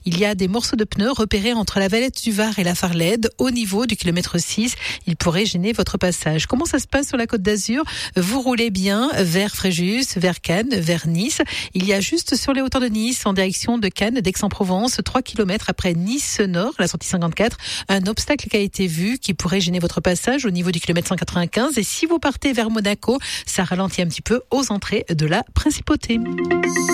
Il y a des morceaux de pneus repérés entre la Valette du Var et la Farlède au niveau du kilomètre 6. Ils pourraient gêner votre passage. Comment ça se passe sur la Côte d'Azur? Vous roulez bien vers Fréjus, vers Cannes, vers Nice. Il y a juste sur les hauteurs de Nice, en direction de Cannes, d'Aix-en-Provence, 3 kilomètres après Nice Nord, la sortie 54, un obstacle qui a été vu qui pourrait gêner votre passage au niveau du kilomètre 195. Et si vous partez vers Monaco, ça ralentit un petit peu aux entrées de la Principauté.